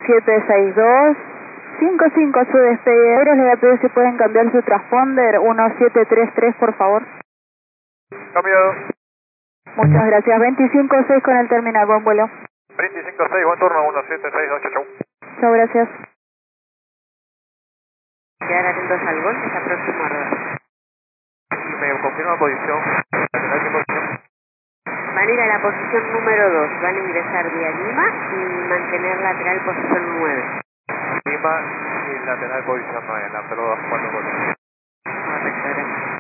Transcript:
1762. 55 su despedidero. Les voy a pedir si pueden cambiar su transponder 1733, por favor. Cambiado. Muchas gracias. 25-6 con el terminal. Buen vuelo. 25-6, buen turno, 1762, chau, chau. Chao, gracias. Quedar atentos al gol que está próximo a rodar. Y me confirma posición. ¿Lateral qué posición? Van a ir a la posición número 2. Van a ingresar vía Lima y mantener lateral posición 9. Lima y lateral posición 9, la pelota jugando con. Correcto, gracias.